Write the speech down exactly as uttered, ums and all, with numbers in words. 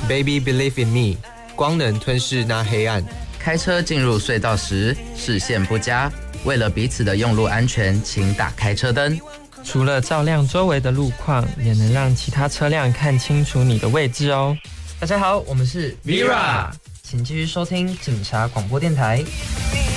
Baby Believe in Me， 光能吞噬那黑暗。 开车进入隧道时视线不佳，为了彼此的用路安全，请打开车灯。 除了照亮周围的路况，也能让其他车辆看清楚你的位置哦。大家好，我们是 Mira， 请继续收听警察广播电台。